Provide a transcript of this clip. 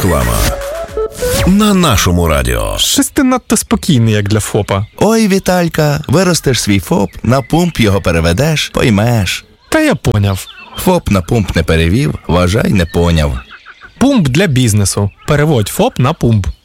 Реклама. На нашому радіо. Щось ти надто спокійний, як для ФОПа. Ой, Віталька, виростеш свій ФОП, на пумп його переведеш, поймеш. Та я поняв. ФОП на пумп не перевів, вважай, не поняв. Пумп для бізнесу. Переводь ФОП на пумп.